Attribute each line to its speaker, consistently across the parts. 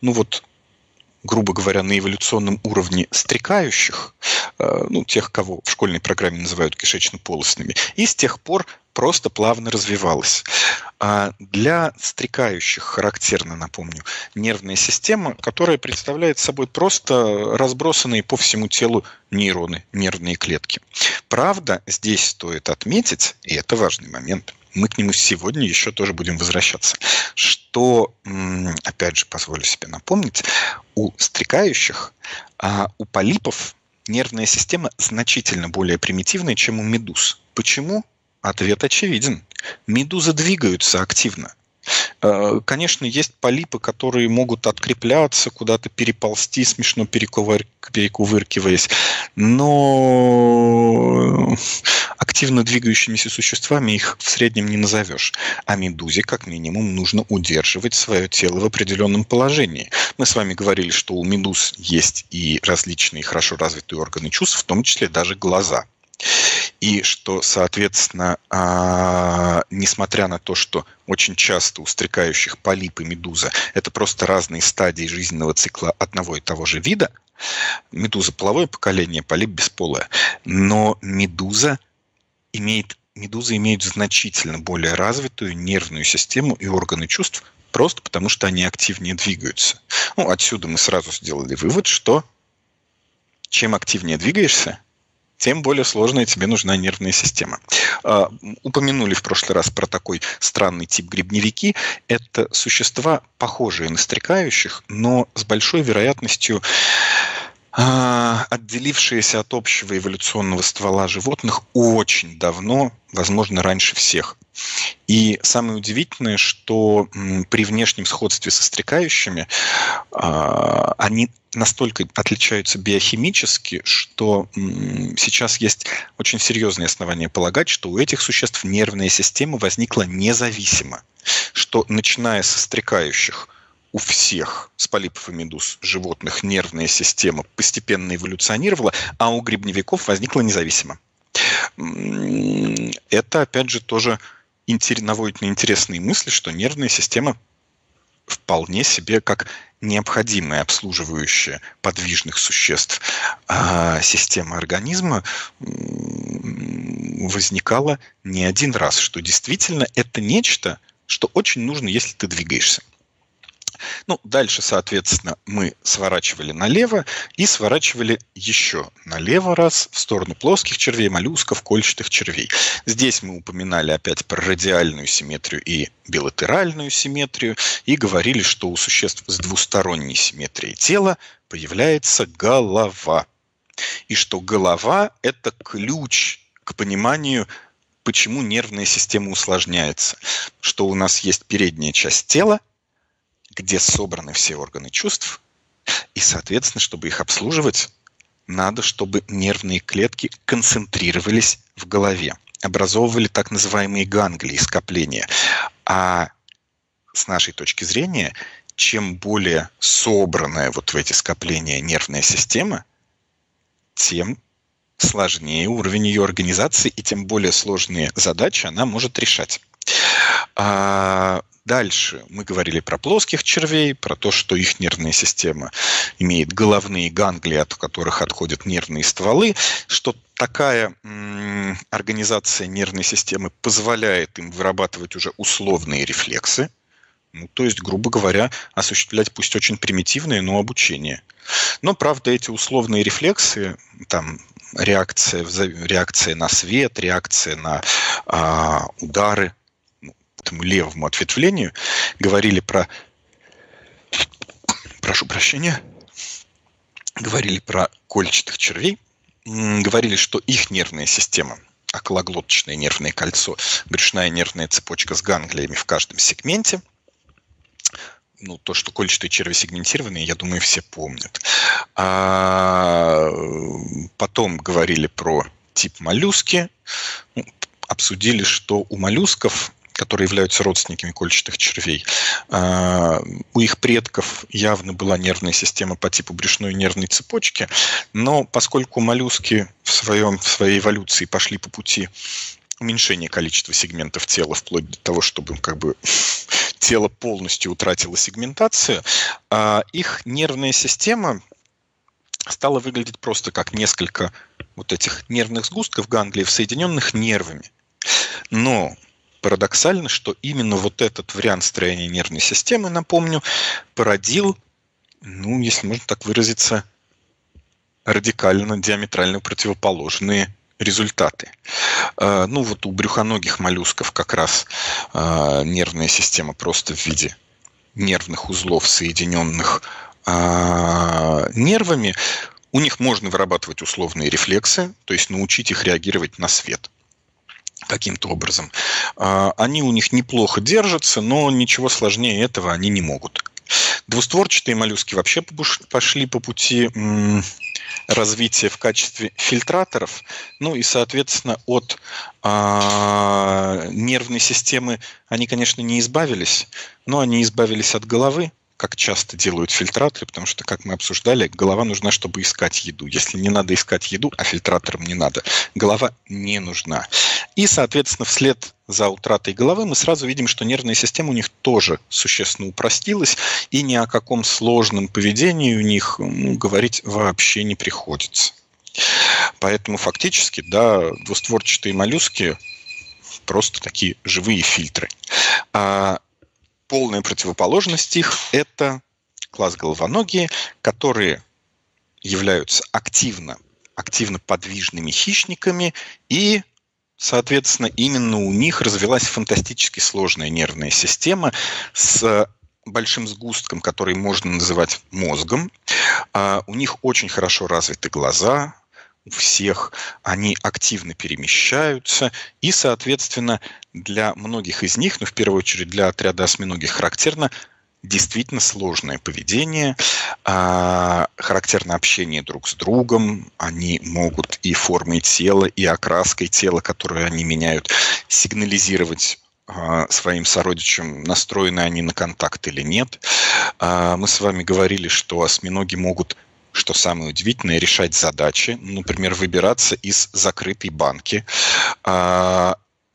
Speaker 1: ну вот, грубо говоря, на эволюционном уровне стрекающих, тех, кого в школьной программе называют кишечно-полостными, и с тех пор просто плавно развивалась. А для стрекающих характерна, напомню, нервная система, которая представляет собой просто разбросанные по всему телу нейроны, нервные клетки. Правда, здесь стоит отметить, и это важный момент, мы к нему сегодня еще тоже будем возвращаться, что, опять же, позволю себе напомнить, у стрекающих, у полипов нервная система значительно более примитивная, чем у медуз. Почему? Ответ очевиден. Медузы двигаются активно. Конечно, есть полипы, которые могут открепляться, куда-то переползти, смешно перекувыркиваясь, но активно двигающимися существами их в среднем не назовешь. А медузе, как минимум, нужно удерживать свое тело в определенном положении. Мы с вами говорили, что у медуз есть и различные хорошо развитые органы чувств, в том числе даже глаза. И что, соответственно, несмотря на то, что очень часто у стрекающих полип и медуза это просто разные стадии жизненного цикла одного и того же вида, медуза половое поколение, полип бесполое, но медузы имеют значительно более развитую нервную систему и органы чувств, просто потому что они активнее двигаются. Отсюда мы сразу сделали вывод, что чем активнее двигаешься, тем более сложная тебе нужна нервная система. Упомянули в прошлый раз про такой странный тип грибневики. Это существа, похожие на стрекающих, но с большой вероятностью отделившиеся от общего эволюционного ствола животных очень давно, возможно, раньше всех. И самое удивительное, что при внешнем сходстве со стрекающими они настолько отличаются биохимически, что сейчас есть очень серьезные основания полагать, что у этих существ нервная система возникла независимо. Что, начиная со стрекающих, у всех с полипов и медуз животных нервная система постепенно эволюционировала, а у грибневиков возникла независимо. Это, опять же, тоже наводит на интересные мысли, что нервная система вполне себе как необходимая обслуживающая подвижных существ система организма возникала не один раз, что действительно это нечто, что очень нужно, если ты двигаешься. Дальше, соответственно, мы сворачивали налево и сворачивали еще налево раз в сторону плоских червей, моллюсков, кольчатых червей. Здесь мы упоминали опять про радиальную симметрию и билатеральную симметрию и говорили, что у существ с двусторонней симметрией тела появляется голова. И что голова – это ключ к пониманию, почему нервная система усложняется. Что у нас есть передняя часть тела, где собраны все органы чувств, и, соответственно, чтобы их обслуживать, надо, чтобы нервные клетки концентрировались в голове, образовывали так называемые ганглии, скопления. А с нашей точки зрения, чем более собранная вот в эти скопления нервная система, тем сложнее уровень ее организации, и тем более сложные задачи она может решать. Дальше мы говорили про плоских червей, про то, что их нервная система имеет головные ганглии, от которых отходят нервные стволы, что такая организация нервной системы позволяет им вырабатывать уже условные рефлексы, то есть, грубо говоря, осуществлять пусть очень примитивное, но обучение. Но, правда, эти условные рефлексы, реакция на свет, реакция на удары, этому левому ответвлению, говорили про кольчатых червей, говорили, что их нервная система, окологлоточное нервное кольцо, брюшная нервная цепочка с ганглиями в каждом сегменте. То, что кольчатые черви сегментированные, я думаю, все помнят. Потом говорили про тип моллюски, обсудили, что у моллюсков, которые являются родственниками кольчатых червей, у их предков явно была нервная система по типу брюшной нервной цепочки, но поскольку моллюски в своей эволюции пошли по пути уменьшение количества сегментов тела вплоть до того, чтобы как бы тело полностью утратило сегментацию, их нервная система стала выглядеть просто как несколько вот этих нервных сгустков ганглиев, соединенных нервами. Но парадоксально, что именно вот этот вариант строения нервной системы, напомню, породил, если можно так выразиться, радикально, диаметрально противоположные результаты. Вот у брюхоногих моллюсков как раз нервная система просто в виде нервных узлов, соединенных нервами. У них можно вырабатывать условные рефлексы, то есть научить их реагировать на свет каким-то образом. Они у них неплохо держатся, но ничего сложнее этого они не могут. Двустворчатые моллюски вообще пошли по пути развития в качестве фильтраторов. И, соответственно, от нервной системы они, конечно, не избавились, но они избавились от головы, как часто делают фильтраторы, потому что, как мы обсуждали, голова нужна, чтобы искать еду. Если не надо искать еду, а фильтраторам не надо, голова не нужна. И, соответственно, вслед за утратой головы мы сразу видим, что нервная система у них тоже существенно упростилась, и ни о каком сложном поведении у них говорить вообще не приходится. Поэтому фактически, двустворчатые моллюски просто такие живые фильтры. Полная противоположность их – это класс головоногие, которые являются активно подвижными хищниками, и, соответственно, именно у них развилась фантастически сложная нервная система с большим сгустком, который можно называть мозгом. У них очень хорошо развиты глаза, у всех они активно перемещаются, и, соответственно, для многих из них, в первую очередь для отряда осьминогих, характерно действительно сложное поведение, характерно общение друг с другом. Они могут и формой тела, и окраской тела, которую они меняют, сигнализировать своим сородичам, настроены они на контакт или нет. Мы с вами говорили, что осьминоги могут, что самое удивительное, решать задачи, например, выбираться из закрытой банки. Мы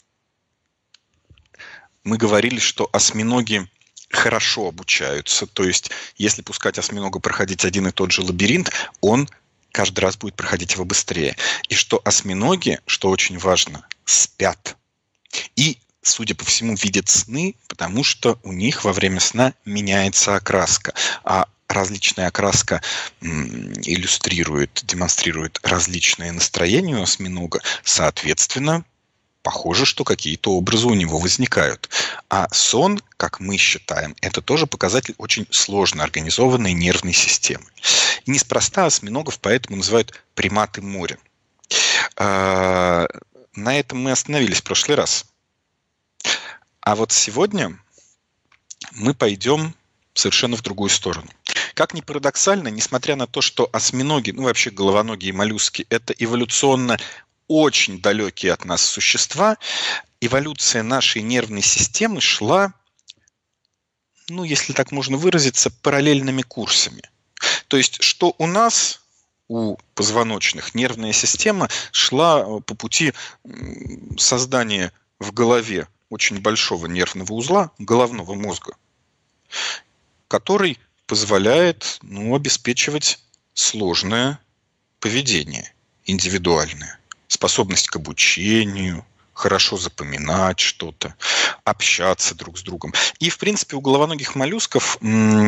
Speaker 1: говорили, что осьминоги хорошо обучаются, то есть если пускать осьминога проходить один и тот же лабиринт, он каждый раз будет проходить его быстрее. И что осьминоги, что очень важно, спят. И, судя по всему, видят сны, потому что у них во время сна меняется окраска. А различная окраска демонстрирует различные настроения у осьминога. Соответственно, похоже, что какие-то образы у него возникают. А сон, как мы считаем, это тоже показатель очень сложно организованной нервной системы. И неспроста осьминогов поэтому называют приматы моря. На этом мы остановились в прошлый раз. А вот сегодня мы пойдем совершенно в другую сторону. Как ни парадоксально, несмотря на то, что осьминоги, вообще головоногие моллюски, это эволюционно очень далекие от нас существа, эволюция нашей нервной системы шла, если так можно выразиться, параллельными курсами. То есть, что у нас, у позвоночных, нервная система шла по пути создания в голове очень большого нервного узла, головного мозга, который позволяет обеспечивать сложное поведение, индивидуальное, способность к обучению, хорошо запоминать что-то, общаться друг с другом. И, в принципе, у головоногих моллюсков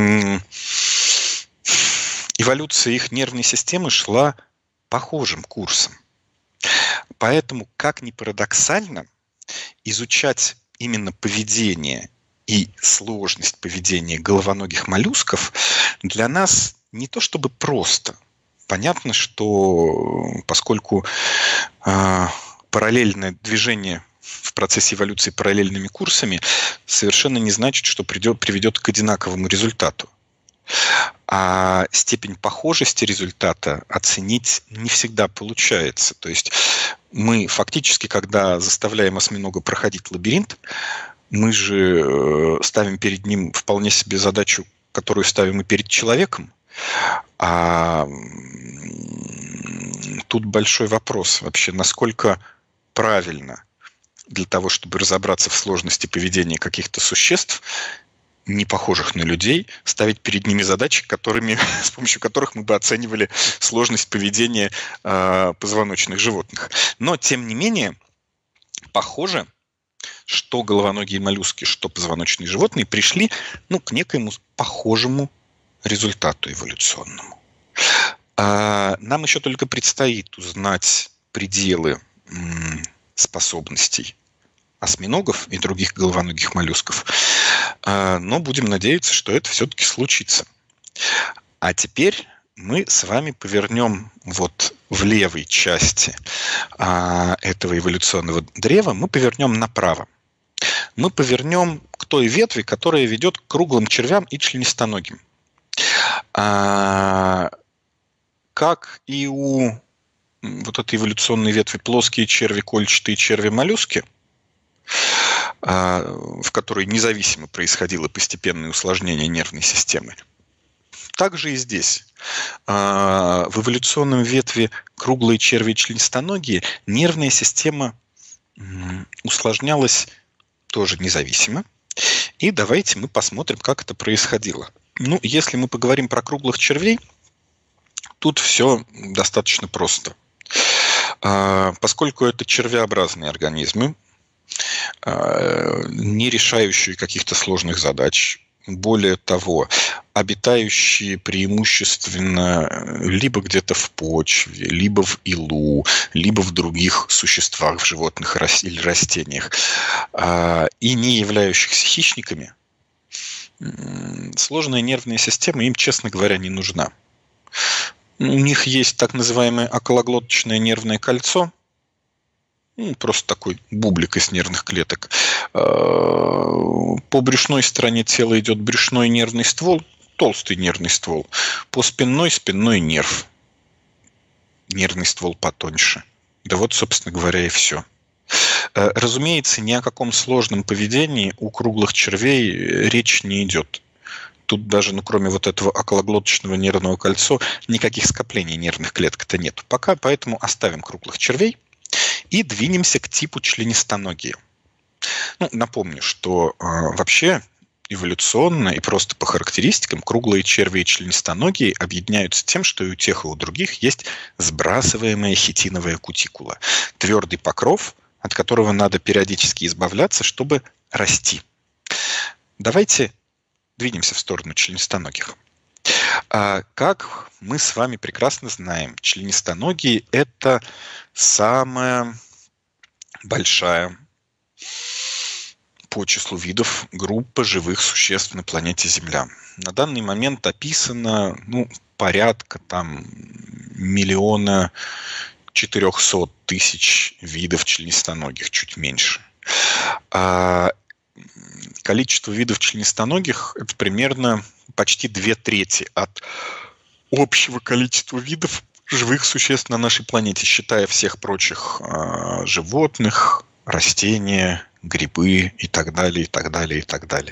Speaker 1: эволюция их нервной системы шла похожим курсом. Поэтому, как ни парадоксально, изучать именно поведение и сложность поведения головоногих моллюсков для нас не то чтобы просто. Понятно, что поскольку параллельное движение в процессе эволюции параллельными курсами совершенно не значит, что приведет к одинаковому результату. А степень похожести результата оценить не всегда получается. То есть мы фактически, когда заставляем осьминога проходить лабиринт, мы же ставим перед ним вполне себе задачу, которую ставим и перед человеком. А тут большой вопрос вообще, насколько правильно для того, чтобы разобраться в сложности поведения каких-то существ, не похожих на людей, ставить перед ними задачи, с помощью которых мы бы оценивали сложность поведения позвоночных животных. Но, тем не менее, похоже, что головоногие моллюски, что позвоночные животные пришли к некоему похожему результату эволюционному. Нам еще только предстоит узнать пределы способностей осьминогов и других головоногих моллюсков, но будем надеяться, что это все-таки случится. А теперь мы с вами повернем вот в левой части этого эволюционного древа, мы повернем направо. Мы повернем к той ветви, которая ведет к круглым червям и членистоногим. Как и у вот этой эволюционной ветви плоские черви, кольчатые черви, моллюски, в которой независимо происходило постепенное усложнение нервной системы. Также и здесь. В эволюционном ветви круглые черви и членистоногие нервная система усложнялась тоже независимо. И давайте мы посмотрим, как это происходило. Если мы поговорим про круглых червей, тут все достаточно просто. Поскольку это червеобразные организмы, не решающие каких-то сложных задач, более того, обитающие преимущественно либо где-то в почве, либо в илу, либо в других существах, в животных или растениях, и не являющихся хищниками, сложная нервная система им, честно говоря, не нужна. У них есть так называемое окологлоточное нервное кольцо, просто такой бублик из нервных клеток. По брюшной стороне тела идет брюшной нервный ствол, толстый нервный ствол. По спинной нерв. Нервный ствол потоньше. Да вот, собственно говоря, и все. Разумеется, ни о каком сложном поведении у круглых червей речь не идет. Тут даже, кроме вот этого окологлоточного нервного кольца, никаких скоплений нервных клеток-то нет. Пока поэтому оставим круглых червей и двинемся к типу членистоногие. Напомню, что вообще эволюционно и просто по характеристикам круглые черви и членистоногие объединяются тем, что и у тех, и у других есть сбрасываемая хитиновая кутикула. Твердый покров, от которого надо периодически избавляться, чтобы расти. Давайте двинемся в сторону членистоногих. Как мы с вами прекрасно знаем, членистоногие – это самая большая по числу видов группа живых существ на планете Земля. На данный момент описано порядка 1 400 000 видов членистоногих, чуть меньше. Количество видов членистоногих – это примерно почти 2/3 от общего количества видов живых существ на нашей планете, считая всех прочих животных, растения, грибы и так далее, и так далее, и так далее.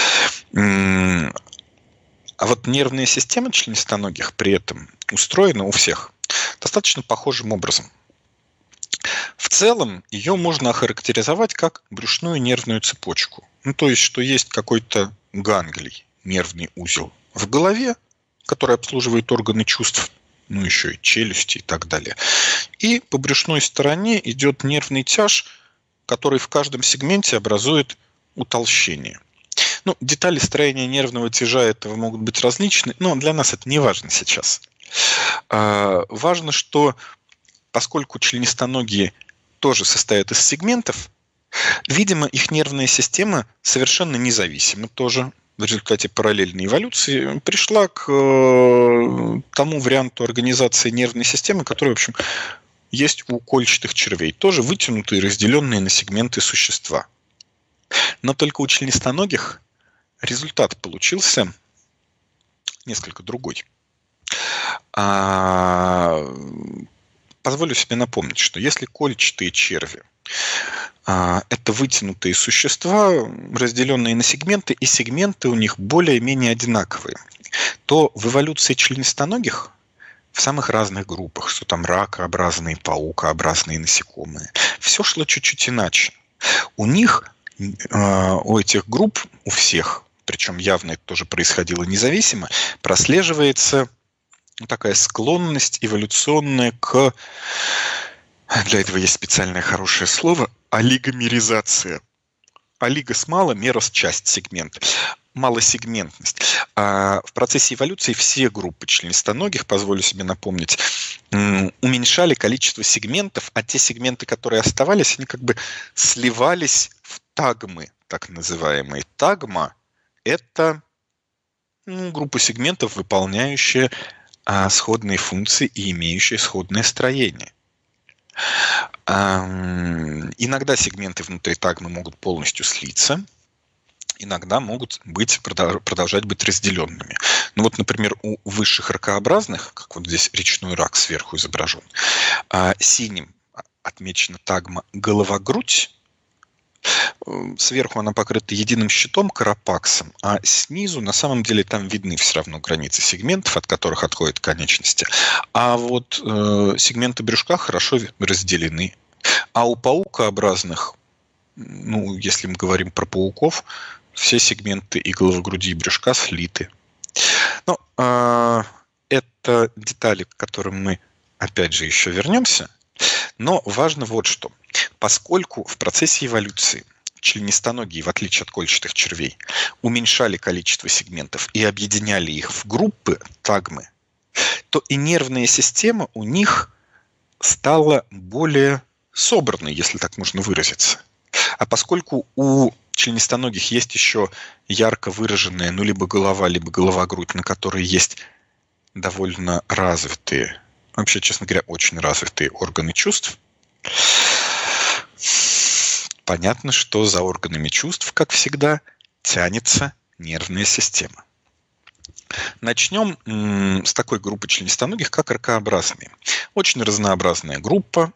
Speaker 1: А вот нервная система членистоногих при этом устроена у всех достаточно похожим образом. В целом ее можно охарактеризовать как брюшную нервную цепочку. То есть, что есть какой-то ганглий, нервный узел в голове, который обслуживает органы чувств, еще и челюсти и так далее. И по брюшной стороне идет нервный тяж, который в каждом сегменте образует утолщение. Детали строения нервного тяжа этого могут быть различны, но для нас это не важно сейчас. Важно, что поскольку членистоногие тоже состоят из сегментов, видимо, их нервная система совершенно независимо тоже в результате параллельной эволюции пришла к тому варианту организации нервной системы, который, в общем, есть у кольчатых червей. Тоже вытянутые, разделенные на сегменты существа. Но только у членистоногих результат получился несколько другой. Позволю себе напомнить, что если кольчатые черви это вытянутые существа, разделенные на сегменты, и сегменты у них более-менее одинаковые, то в эволюции членистоногих в самых разных группах, что там ракообразные, паукообразные насекомые, все шло чуть-чуть иначе. У них, у этих групп, у всех, причем явно это тоже происходило независимо, прослеживается такая склонность эволюционная к... Для этого есть специальное хорошее слово — олигомеризация. Олиго с мало, мера с часть, сегмент. Малосегментность. В процессе эволюции все группы членистоногих, позволю себе напомнить, уменьшали количество сегментов, а те сегменты, которые оставались, они как бы сливались в тагмы, так называемые. Тагма — это группа сегментов, выполняющая сходные функции и имеющие сходное строение. Иногда сегменты внутри тагмы могут полностью слиться, иногда могут продолжать быть разделенными. Ну вот, например, у высших ракообразных, как вот здесь речной рак сверху изображен, синим отмечена тагма голова-грудь. Сверху она покрыта единым щитом, карапаксом, а снизу на самом деле там видны все равно границы сегментов, от которых отходят конечности. А вот сегменты брюшка хорошо разделены. А у паукообразных, ну, если мы говорим про пауков, все сегменты и головы груди, и брюшка слиты. Но это детали, к которым мы, опять же, еще вернемся. Но важно вот что. Поскольку в процессе эволюции членистоногие, в отличие от кольчатых червей, уменьшали количество сегментов и объединяли их в группы, тагмы, то и нервная система у них стала более собранной, если так можно выразиться. А поскольку у членистоногих есть еще ярко выраженная, ну, либо голова, либо голова-грудь, на которой есть довольно развитые, вообще, честно говоря, очень развитые органы чувств, понятно, что за органами чувств, как всегда, тянется нервная система. Начнем с такой группы членистоногих, как ракообразные. Очень разнообразная группа.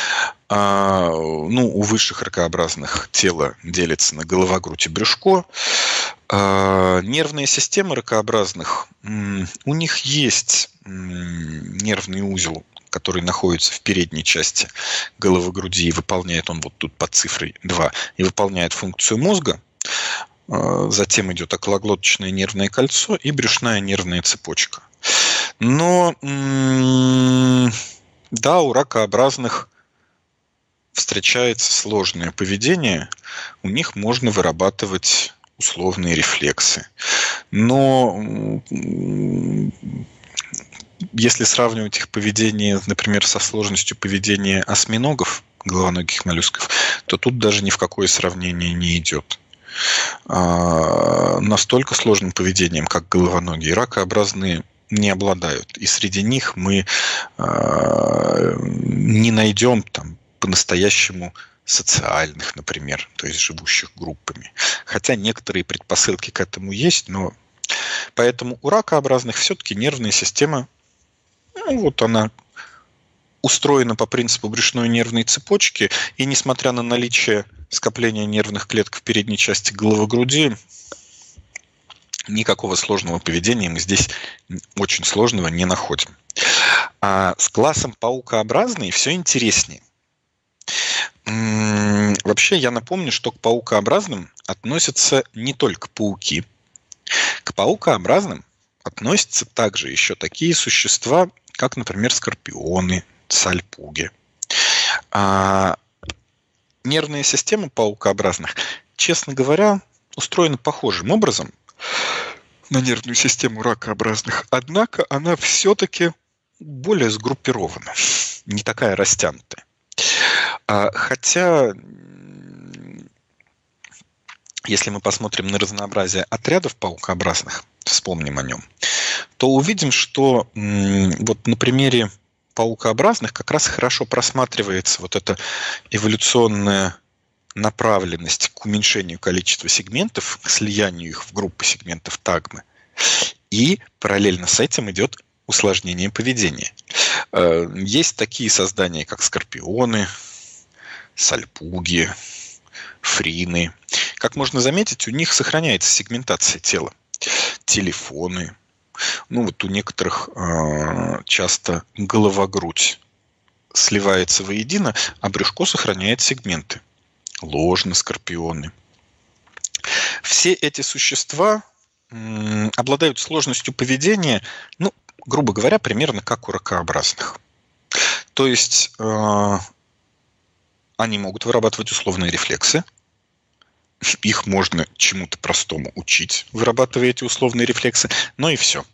Speaker 1: У высших ракообразных тело делится на голова, грудь и брюшко. Нервная система ракообразных, у них есть нервный узел, который находится в передней части головы груди, и выполняет он вот тут под цифрой 2, и выполняет функцию мозга. Затем идет окологлоточное нервное кольцо и брюшная нервная цепочка. Но да, у ракообразных встречается сложное поведение, у них можно вырабатывать условные рефлексы. Но если сравнивать их поведение, например, со сложностью поведения осьминогов, головоногих моллюсков, то тут даже ни в какое сравнение не идет. Настолько сложным поведением, как головоногие, ракообразные не обладают. И среди них мы не найдем там по-настоящему социальных, например, то есть живущих группами. Хотя некоторые предпосылки к этому есть, но поэтому у ракообразных все-таки нервная система, вот она устроена по принципу брюшной нервной цепочки, и несмотря на наличие скопления нервных клеток в передней части головы груди, никакого сложного поведения мы здесь очень сложного не находим. А с классом паукообразные все интереснее. Вообще, я напомню, что к паукообразным относятся не только пауки. К паукообразным относятся также еще такие существа, как, например, скорпионы, сальпуги. Нервная система паукообразных, честно говоря, устроена похожим образом на нервную систему ракообразных, однако она все-таки более сгруппирована, не такая растянутая. Хотя, если мы посмотрим на разнообразие отрядов паукообразных, вспомним о нем, то увидим, что вот на примере паукообразных как раз хорошо просматривается вот эта эволюционная направленность к уменьшению количества сегментов, к слиянию их в группы сегментов тагмы. И параллельно с этим идет усложнение поведения. Есть такие создания, как скорпионы, сальпуги, фрины. Как можно заметить, у них сохраняется сегментация тела. Телефоны. Вот у некоторых часто голова-грудь сливается воедино, а брюшко сохраняет сегменты. ложноскорпионы. Все эти существа обладают сложностью поведения, ну, грубо говоря, примерно как у ракообразных. То есть они могут вырабатывать условные рефлексы. Их можно чему-то простому учить, вырабатывая эти условные рефлексы, но и все.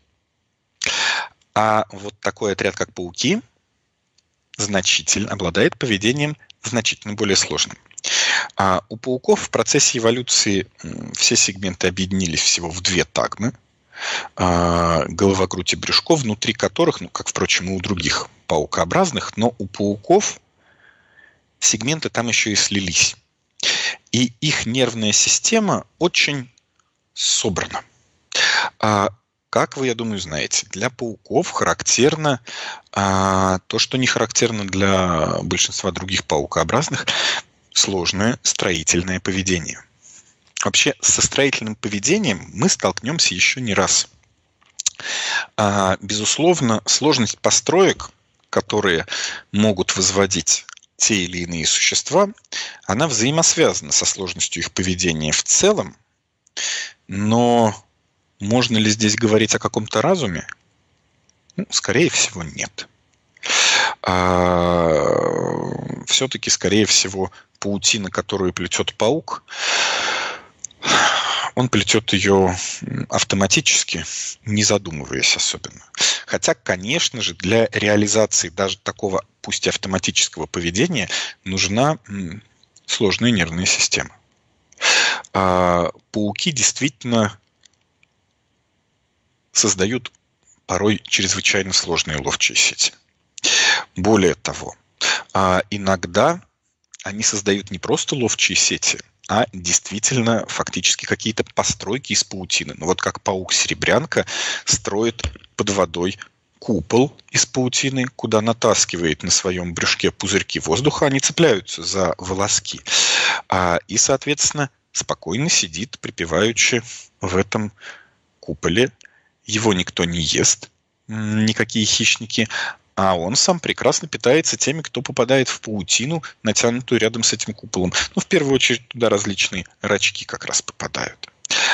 Speaker 1: А вот такой отряд, как пауки, обладает поведением значительно более сложным. У пауков в процессе эволюции все сегменты объединились всего в 2 тагмы. Голова, грудь и брюшко, внутри которых, ну, как, впрочем, и у других паукообразных, но у пауков сегменты там еще и слились. И их нервная система очень собрана. Как вы, я думаю, знаете, для пауков характерно то, что не характерно для большинства других паукообразных, сложное строительное поведение. Вообще, со строительным поведением мы столкнемся еще не раз. Безусловно, сложность построек, которые могут возводить те или иные существа, она взаимосвязана со сложностью их поведения в целом, но можно ли здесь говорить о каком-то разуме? Ну, скорее всего, нет. Все-таки, скорее всего, паутина, которую плетет паук, он плетет ее автоматически, не задумываясь особенно. Хотя, конечно же, для реализации даже такого, пусть и автоматического поведения, нужна сложная нервная система. Пауки действительно создают порой чрезвычайно сложные ловчие сети. Более того, иногда они создают не просто ловчие сети, а действительно фактически какие-то постройки из паутины. Ну вот как паук-серебрянка строит под водой купол из паутины, куда натаскивает на своем брюшке пузырьки воздуха, они цепляются за волоски. И, соответственно, спокойно сидит, припеваючи в этом куполе. Его никто не ест, никакие хищники, а он сам прекрасно питается теми, кто попадает в паутину, натянутую рядом с этим куполом. Ну, в первую очередь, туда различные рачки как раз попадают.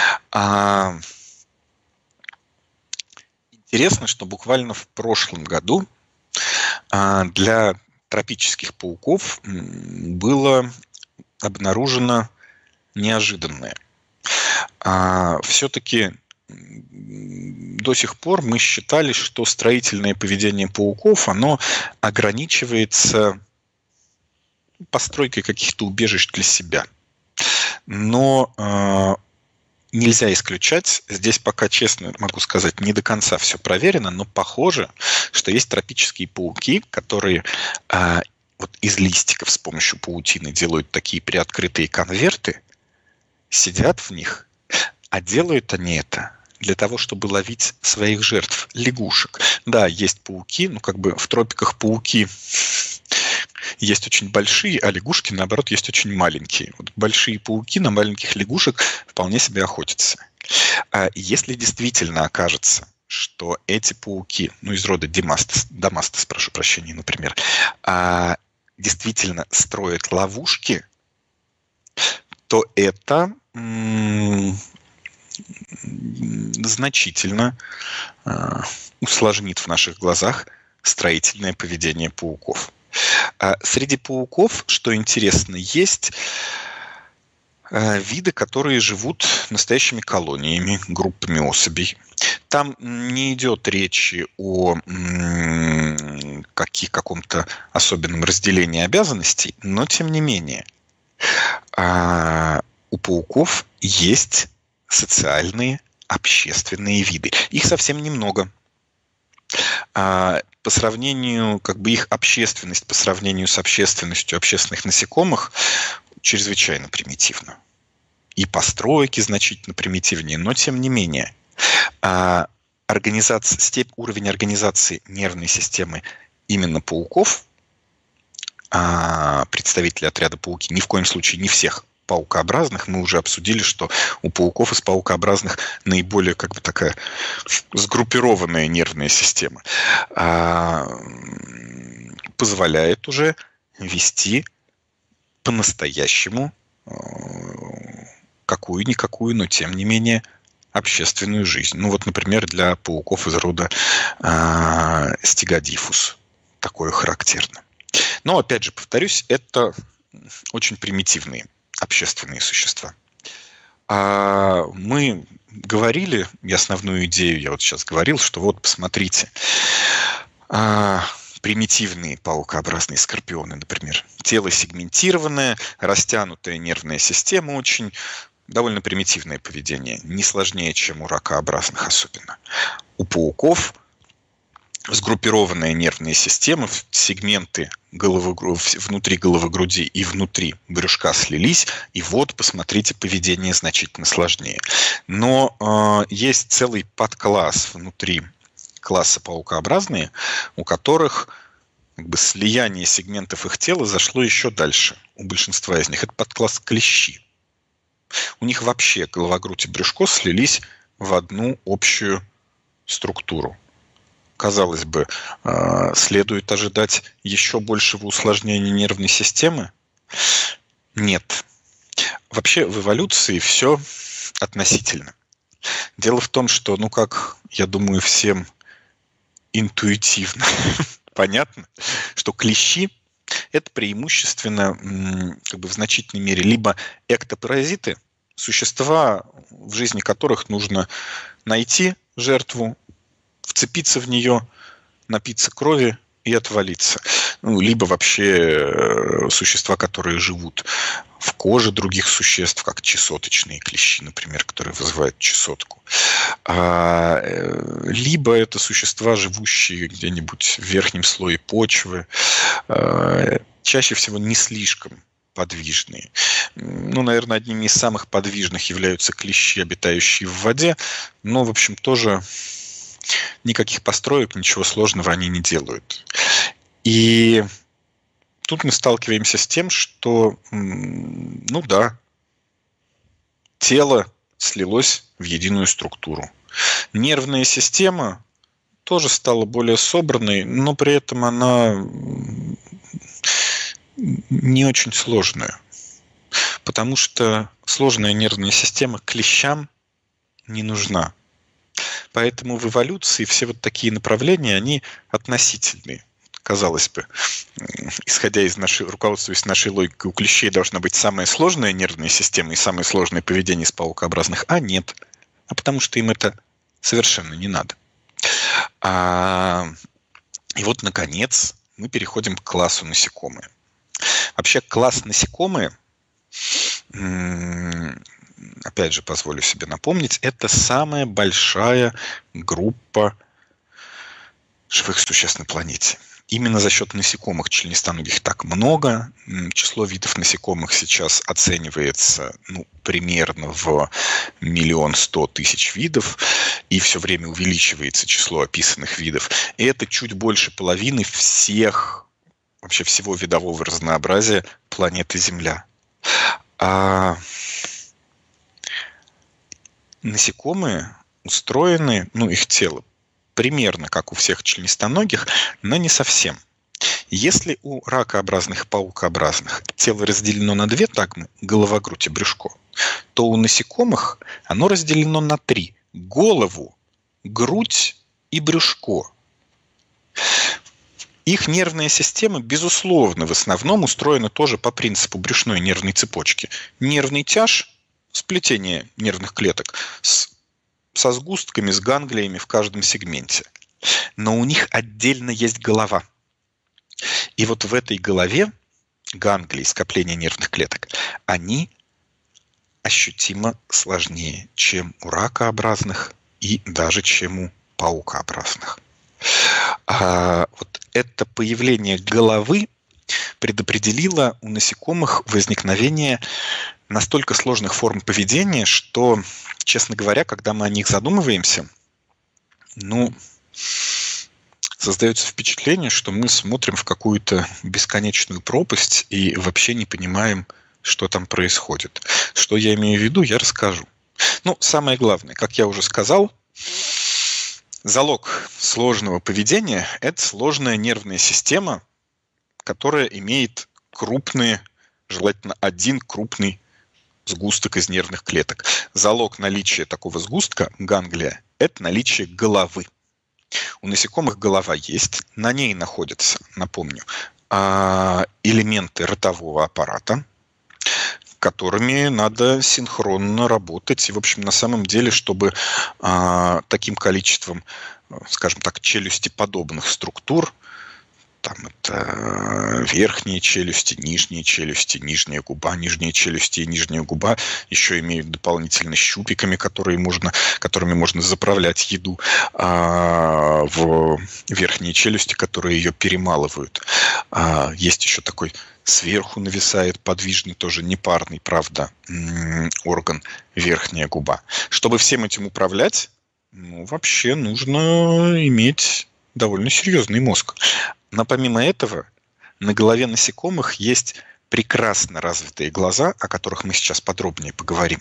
Speaker 1: Интересно, что буквально в прошлом году для тропических пауков было обнаружено неожиданное. Все-таки до сих пор мы считали, что строительное поведение пауков, оно ограничивается постройкой каких-то убежищ для себя. Но нельзя исключать, здесь пока, честно могу сказать, не до конца все проверено, но похоже, что есть тропические пауки, которые вот из листиков с помощью паутины делают такие приоткрытые конверты, сидят в них, а делают они это для того, чтобы ловить своих жертв, лягушек. Да, есть пауки, ну как бы в тропиках пауки есть очень большие, а лягушки, наоборот, есть очень маленькие. Вот большие пауки на маленьких лягушек вполне себе охотятся. Если действительно окажется, что эти пауки, ну из рода Дамастес, прошу прощения, например, действительно строят ловушки, то это значительно усложнит в наших глазах строительное поведение пауков. Среди пауков, что интересно, есть виды, которые живут настоящими колониями, группами особей. Там не идет речи о каком-то особенном разделении обязанностей, но тем не менее у пауков есть социальные, общественные виды. Их совсем немного. По сравнению, как бы их общественность по сравнению с общественностью общественных насекомых чрезвычайно примитивна. И постройки значительно примитивнее, но тем не менее. Уровень организации нервной системы именно пауков, представители отряда пауки, ни в коем случае не всех паукообразных, мы уже обсудили, что у пауков из паукообразных наиболее как бы такая сгруппированная нервная система, позволяет уже вести по-настоящему какую-никакую, но тем не менее общественную жизнь. Ну вот, например, для пауков из рода стегодифус такое характерно. Но, опять же, повторюсь, это очень примитивные общественные существа. Мы говорили, и основную идею я вот сейчас говорил, что вот, посмотрите, примитивные паукообразные скорпионы, например. Тело сегментированное, растянутая нервная система очень, довольно примитивное поведение, не сложнее, чем у ракообразных особенно. У пауков сгруппированная нервная система, сегменты внутри головы груди и внутри брюшка слились, и вот, посмотрите, поведение значительно сложнее. Но есть целый подкласс внутри класса паукообразные, у которых слияние сегментов их тела зашло еще дальше. У большинства из них это подкласс клещи. У них вообще голова, грудь и брюшко слились в одну общую структуру. Казалось бы, следует ожидать еще большего усложнения нервной системы? Нет. Вообще в эволюции все относительно. Дело в том, что, как, я думаю, всем интуитивно понятно, что клещи – это преимущественно в значительной мере либо эктопаразиты, существа, в жизни которых нужно найти жертву, вцепиться в нее, напиться крови и отвалиться. Либо вообще существа, которые живут в коже других существ, как чесоточные клещи, например, которые вызывают чесотку. Либо это существа, живущие где-нибудь в верхнем слое почвы, чаще всего не слишком подвижные. Наверное, одними из самых подвижных являются клещи, обитающие в воде, но, в общем, тоже никаких построек, ничего сложного они не делают. И тут мы сталкиваемся с тем, что, тело слилось в единую структуру. Нервная система тоже стала более собранной, но при этом она не очень сложная. Потому что сложная нервная система клещам не нужна. Поэтому в эволюции все вот такие направления, они относительные. Казалось бы, исходя из руководствуясь нашей логикой, у клещей должна быть самая сложная нервная система и самое сложное поведение из паукообразных, а нет. А потому что им это совершенно не надо. И вот, наконец, мы переходим к классу насекомые. Вообще, класс насекомые, опять же, позволю себе напомнить, это самая большая группа живых существ на планете. Именно за счет насекомых членистоногих так много. Число видов насекомых сейчас оценивается примерно в 1 100 000 видов, и все время увеличивается число описанных видов. И это чуть больше половины всего видового разнообразия планеты Земля. Насекомые устроены, их тело, примерно как у всех членистоногих, но не совсем. Если у ракообразных и паукообразных тело разделено на 2 тагмы, голова, грудь и брюшко, то у насекомых оно разделено на 3: голову, грудь и брюшко. Их нервная система, безусловно, в основном устроена тоже по принципу брюшной нервной цепочки. Нервный тяж, сплетение нервных клеток со сгустками, с ганглиями в каждом сегменте. Но у них отдельно есть голова. И вот в этой голове ганглии, скопления нервных клеток, они ощутимо сложнее, чем у ракообразных и даже чем у паукообразных. Вот это появление головы предопределило у насекомых возникновение настолько сложных форм поведения, что, честно говоря, когда мы о них задумываемся, создается впечатление, что мы смотрим в какую-то бесконечную пропасть и вообще не понимаем, что там происходит. Что я имею в виду, я расскажу. Самое главное, как я уже сказал, залог сложного поведения – это сложная нервная система, которая имеет крупные желательно один крупный сгусток из нервных клеток. Залог наличия такого сгустка, ганглия, это наличие головы. У насекомых голова есть, на ней находятся, напомню, элементы ротового аппарата, которыми надо синхронно работать. И, в общем, на самом деле, чтобы таким количеством, скажем так, челюстеподобных структур, там это верхние челюсти, нижняя губа, нижние челюсти и нижняя губа еще имеют дополнительно щупиками, которыми можно заправлять еду в верхние челюсти, которые ее перемалывают. Есть еще такой сверху нависает подвижный, тоже непарный, правда, орган, верхняя губа. Чтобы всем этим управлять, вообще нужно иметь довольно серьезный мозг. Но помимо этого, на голове насекомых есть прекрасно развитые глаза, о которых мы сейчас подробнее поговорим.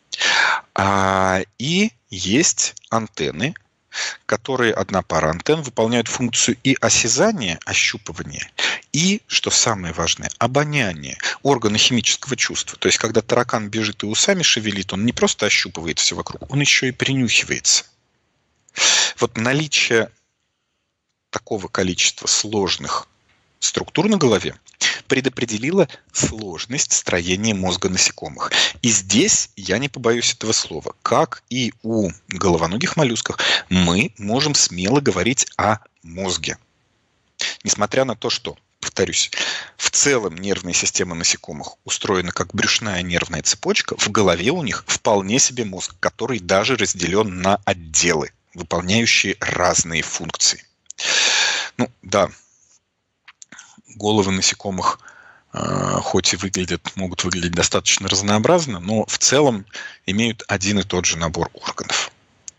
Speaker 1: И есть антенны, которые, одна пара антенн, выполняют функцию и осязания, ощупывания, и, что самое важное, обоняние, органы химического чувства. То есть, когда таракан бежит и усами шевелит, он не просто ощупывает все вокруг, он еще и принюхивается. Вот наличие такого количества сложных структур на голове предопределила сложность строения мозга насекомых. И здесь, я не побоюсь этого слова, как и у головоногих моллюсков, мы можем смело говорить о мозге. Несмотря на то, что, повторюсь, в целом нервная система насекомых устроена как брюшная нервная цепочка, в голове у них вполне себе мозг, который даже разделен на отделы, выполняющие разные функции. Ну, да, головы насекомых хоть и могут выглядеть достаточно разнообразно, но в целом имеют один и тот же набор органов.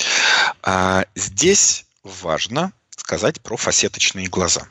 Speaker 1: Здесь важно сказать про фасеточные глаза.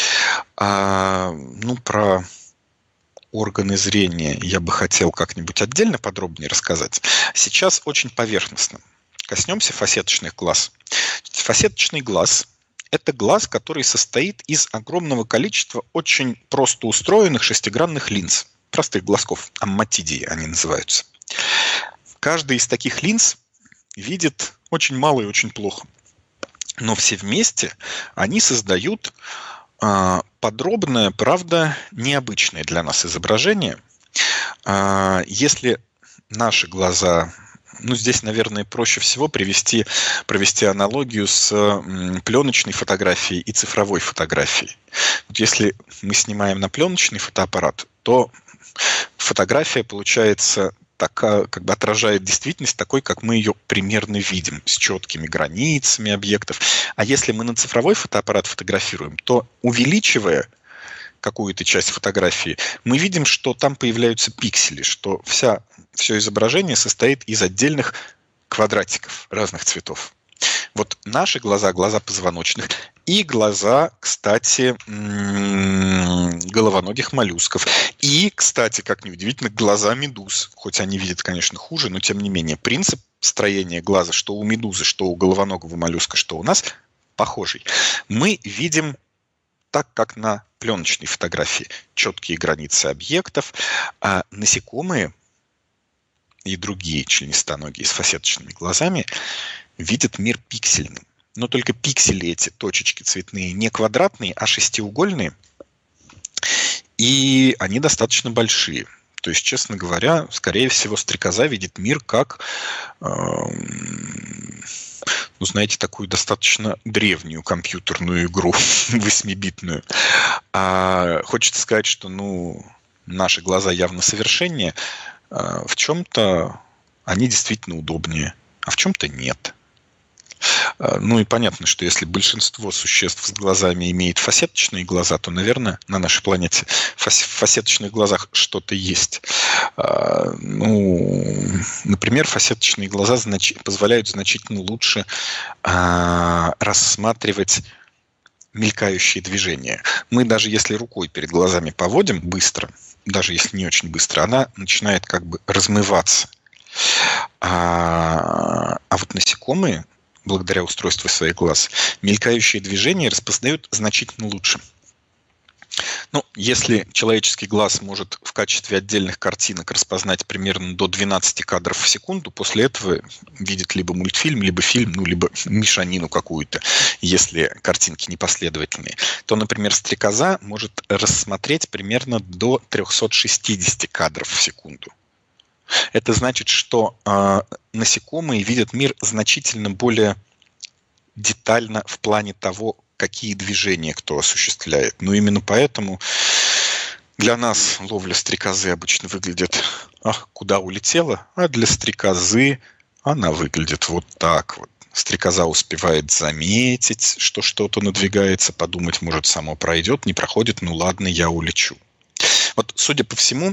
Speaker 1: Про органы зрения я бы хотел как-нибудь отдельно подробнее рассказать. Сейчас очень поверхностно коснемся фасеточных глаз. Фасеточный глаз – это глаз, который состоит из огромного количества очень просто устроенных шестигранных линз, простых глазков, амматидии они называются. Каждый из таких линз видит очень мало и очень плохо. Но все вместе они создают подробное, правда, необычное для нас изображение. Если наши глаза... здесь, наверное, проще всего провести аналогию с пленочной фотографией и цифровой фотографией. Если мы снимаем на пленочный фотоаппарат, то фотография получается как бы отражает действительность такой, как мы ее примерно видим, с четкими границами объектов. А если мы на цифровой фотоаппарат фотографируем, то, увеличивая какую-то часть фотографии, мы видим, что там появляются пиксели, что все изображение состоит из отдельных квадратиков разных цветов. Вот наши глаза, глаза позвоночных и глаза, кстати, головоногих моллюсков. И, кстати, как ни удивительно, глаза медуз. Хоть они видят, конечно, хуже, но тем не менее. Принцип строения глаза, что у медузы, что у головоногого моллюска, что у нас, похожий. Мы видим так, как на пленочной фотографии. Четкие границы объектов. А насекомые и другие членистоногие с фасеточными глазами видят мир пиксельным. Но только пиксели эти, точечки цветные, не квадратные, а шестиугольные. И они достаточно большие. То есть, честно говоря, скорее всего, стрекоза видит мир как, знаете, такую достаточно древнюю компьютерную игру, 8-битную. Хочется сказать, что, наши глаза явно совершеннее. В чем-то они действительно удобнее, а в чем-то нет. И понятно, что если большинство существ с глазами имеет фасеточные глаза, то, наверное, на нашей планете в фасеточных глазах что-то есть. Например, фасеточные глаза позволяют значительно лучше рассматривать мелькающие движения. Мы даже если рукой перед глазами поводим быстро, даже если не очень быстро, она начинает как бы размываться. А вот насекомые, благодаря устройству своих глаз, мелькающие движения распознают значительно лучше. Ну, если человеческий глаз может в качестве отдельных картинок распознать примерно до 12 кадров в секунду, после этого видит либо мультфильм, либо фильм, ну, либо мешанину какую-то, если картинки непоследовательные, то, например, стрекоза может рассмотреть примерно до 360 кадров в секунду. Это значит, что насекомые видят мир значительно более детально в плане того, какие движения кто осуществляет. Но именно поэтому для нас ловля стрекозы обычно выглядит куда улетела, а для стрекозы она выглядит вот так вот. Стрекоза успевает заметить, что что-то надвигается, подумать, может, само пройдет, не проходит, ну ладно, я улечу. Вот, судя по всему,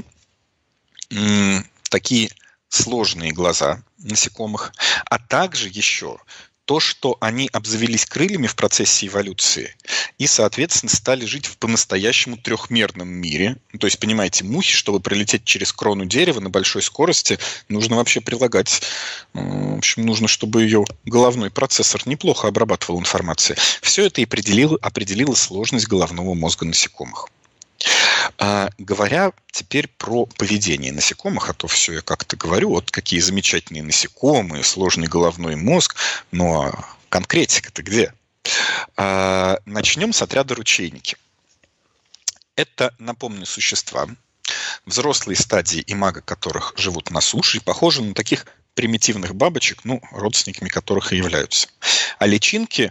Speaker 1: такие сложные глаза насекомых, а также еще то, что они обзавелись крыльями в процессе эволюции и, соответственно, стали жить в по-настоящему трехмерном мире. То есть, понимаете, мухи, чтобы пролететь через крону дерева на большой скорости, нужно вообще прилагать... В общем, нужно, чтобы ее головной процессор неплохо обрабатывал информацию. Все это и определило сложность головного мозга насекомых. Говоря теперь про поведение насекомых, а то все я как-то говорю, вот какие замечательные насекомые, сложный головной мозг, но конкретика-то где? Начнем с отряда ручейники. Это, напомню, существа, взрослые стадии имаго которых живут на суше и похожи на таких примитивных бабочек, ну, родственниками которых и являются. А личинки,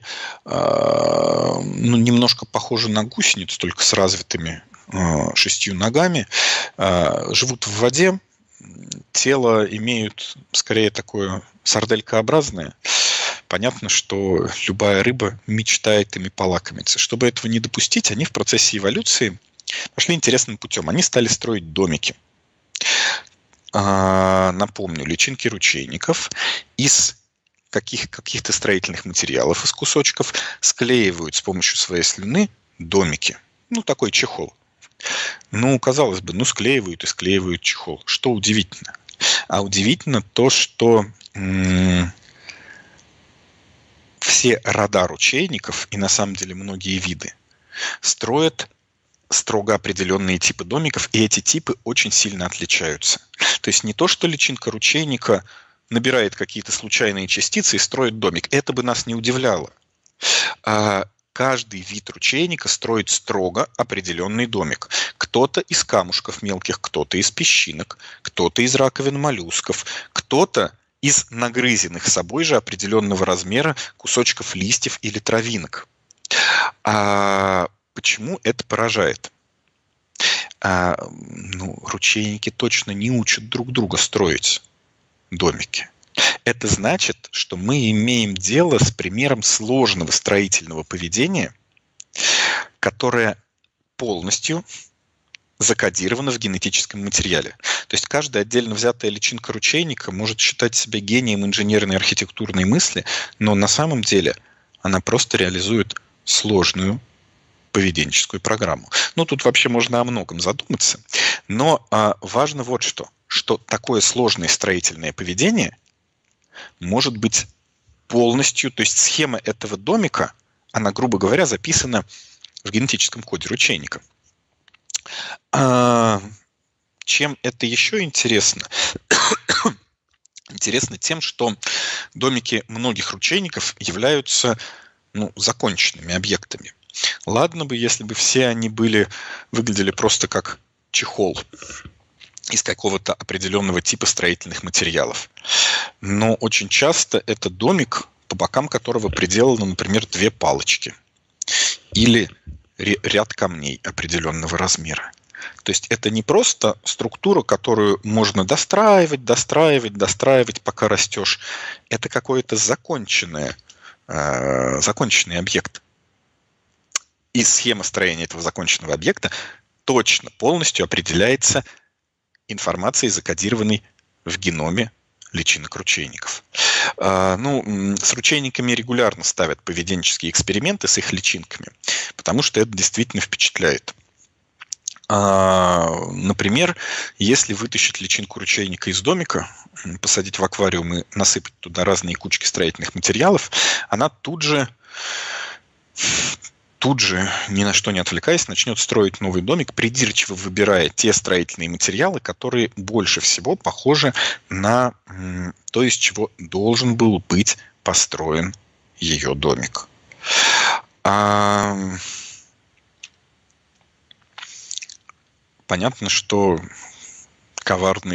Speaker 1: немножко похожи на гусениц, только с развитыми 6 ногами, живут в воде, тело имеют скорее такое сарделькообразное. Понятно, что любая рыба мечтает ими полакомиться. Чтобы этого не допустить, они в процессе эволюции пошли интересным путем. Они стали строить домики. Напомню, личинки ручейников из каких-то строительных материалов, из кусочков, склеивают с помощью своей слюны домики. Ну, такой чехол. Ну, казалось бы, склеивают и склеивают чехол. Что удивительно? А удивительно то, что все рода ручейников, и на самом деле многие виды, строят строго определенные типы домиков, и эти типы очень сильно отличаются. То есть не то, что личинка ручейника набирает какие-то случайные частицы и строит домик. Это бы нас не удивляло. Каждый вид ручейника строит строго определенный домик. Кто-то из камушков мелких, кто-то из песчинок, кто-то из раковин моллюсков, кто-то из нагрызенных собой же определенного размера кусочков листьев или травинок. Почему это поражает? Ручейники точно не учат друг друга строить домики. Это значит, что мы имеем дело с примером сложного строительного поведения, которое полностью закодировано в генетическом материале. То есть каждая отдельно взятая личинка ручейника может считать себя гением инженерной архитектурной мысли, но на самом деле она просто реализует сложную поведенческую программу. Тут вообще можно о многом задуматься, но важно вот что такое сложное строительное поведение может быть полностью, то есть схема этого домика, она, грубо говоря, записана в генетическом коде ручейника. Чем это еще интересно? Интересно тем, что домики многих ручейников являются законченными объектами. Ладно бы, если бы все они выглядели просто как чехол из какого-то определенного типа строительных материалов. Но очень часто это домик, по бокам которого приделано, например, 2 палочки или ряд камней определенного размера. То есть это не просто структура, которую можно достраивать, пока растешь. Это какой-то законченный объект. И схема строения этого законченного объекта точно полностью определяется информацией, закодированной в геноме личинок ручейников. С ручейниками регулярно ставят поведенческие эксперименты с их личинками, потому что это действительно впечатляет. Например, если вытащить личинку ручейника из домика, посадить в аквариум и насыпать туда разные кучки строительных материалов, она тут же тут же, ни на что не отвлекаясь, начнет строить новый домик, придирчиво выбирая те строительные материалы, которые больше всего похожи на то, из чего должен был быть построен ее домик. Понятно, что коварные